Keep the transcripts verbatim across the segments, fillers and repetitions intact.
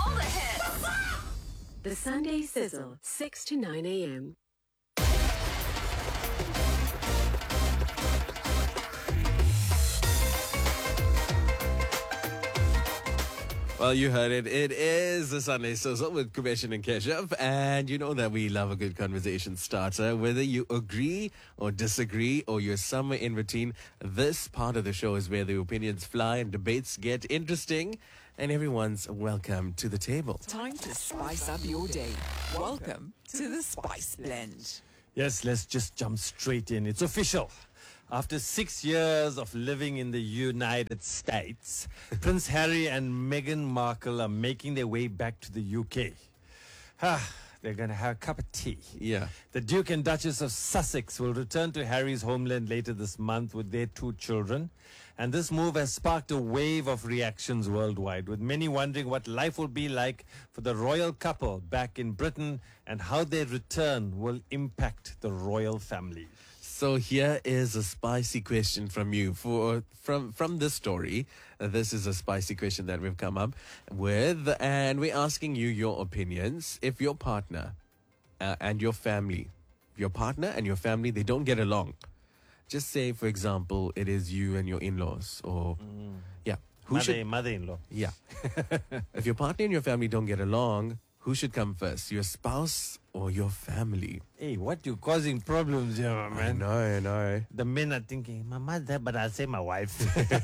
all the hits. The Sunday Sizzle, six to nine a.m. Well, you heard it. It is the Sunday Sizzle with Kubesh and Keshav. And you know that we love a good conversation starter. Whether you agree or disagree or you're somewhere in between, this part of the show is where the opinions fly and debates get interesting. And everyone's welcome to the table. Time to spice up your day. Welcome to the Spice Blend. Yes, let's just jump straight in. It's official. After six years of living in the United States, Prince Harry and Meghan Markle are making their way back to the U K. Ah, they're going to have a cup of tea. Yeah. The Duke and Duchess of Sussex will return to Harry's homeland later this month with their two children. And this move has sparked a wave of reactions worldwide, with many wondering what life will be like for the royal couple back in Britain and how their return will impact the royal family. So here is a spicy question from you. For from from this story, uh, this is a spicy question that we've come up with, and we're asking you your opinions. If your partner uh, and your family, your partner and your family, they don't get along. Just say, for example, it is you and your in-laws, or mm. yeah, who Mother, should mother-in-law? Yeah. If your partner and your family don't get along, who should come first, your spouse or your family? Hey, what you causing problems here, my man? I know, I know. The men are thinking, my mother, but I'll say my wife.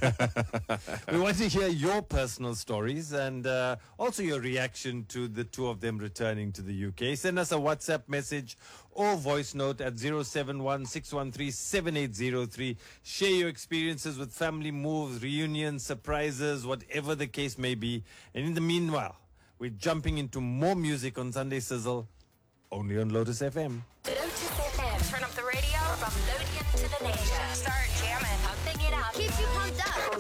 We want to hear your personal stories and uh, also your reaction to the two of them returning to the U K. Send us a WhatsApp message or voice note at zero seven one, six one three, seven eight zero three. Share your experiences with family moves, reunions, surprises, whatever the case may be. And in the meanwhile, we're jumping into more music on Sunday Sizzle, only on Lotus F M. Lotus F M. Turn up the radio from Lothian to the nation. Start jamming. Pumping it up. Keeps you pumped up.